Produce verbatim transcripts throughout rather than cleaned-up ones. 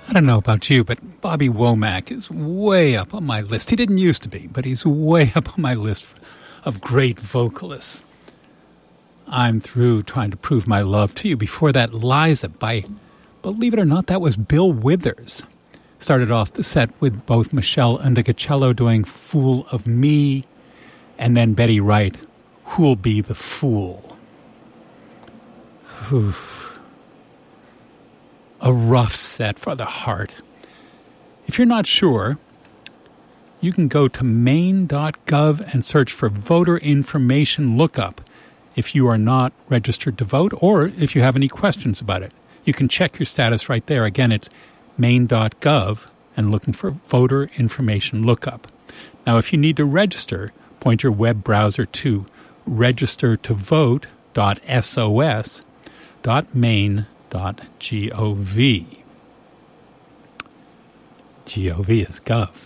I don't know about you, but Bobby Womack is way up on my list. He didn't used to be, but he's way up on my list of great vocalists. I'm through trying to prove my love to you. Before that, Liza by, believe it or not, that was Bill Withers. Started off the set with both Michelle Undigicello doing Fool of Me, and then Betty Wright, Who'll Be the Fool? Oof. A rough set for the heart. If you're not sure, you can go to maine dot gov and search for voter information lookup if you are not registered to vote or if you have any questions about it. You can check your status right there. Again, it's maine dot gov and looking for voter information lookup. Now, if you need to register, point your web browser to register to vote dot s o s dot maine dot gov. Gov is gov.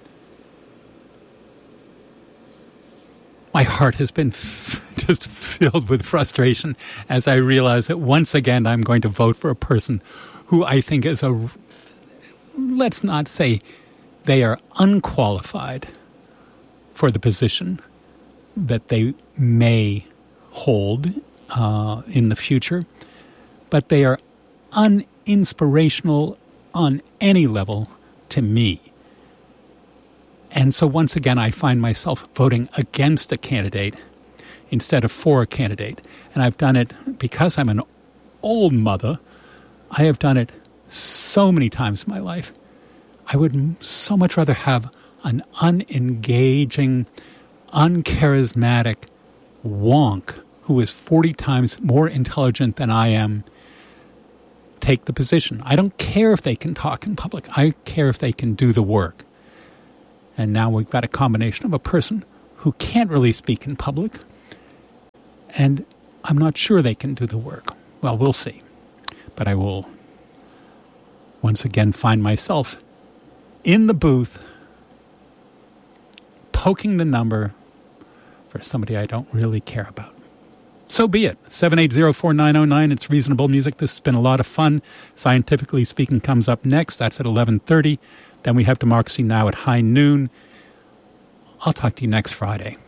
My heart has been f- just filled with frustration as I realize that once again I'm going to vote for a person who I think is a, let's not say they are unqualified for the position that they may hold uh, in the future, but they are uninspirational on any level to me. And so once again, I find myself voting against a candidate instead of for a candidate. And I've done it because I'm an old mother. I have done it so many times in my life. I would so much rather have an unengaging, uncharismatic wonk who is forty times more intelligent than I am take the position. I don't care if they can talk in public. I care if they can do the work. And now we've got a combination of a person who can't really speak in public, and I'm not sure they can do the work. Well, we'll see. But I will once again find myself in the booth poking the number for somebody I don't really care about. So be it. seven eight zero, four nine zero nine. It's Reasonable Music. This has been a lot of fun. Scientifically Speaking comes up next. That's at eleven thirty. Then we have Democracy Now! At high noon. I'll talk to you next Friday.